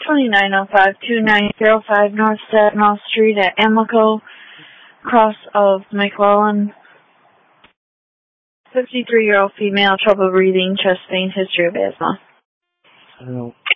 2905-2905 North Statenhouse Street at Amlico, cross of McClellan. 53-year-old female, trouble breathing, chest pain, history of asthma.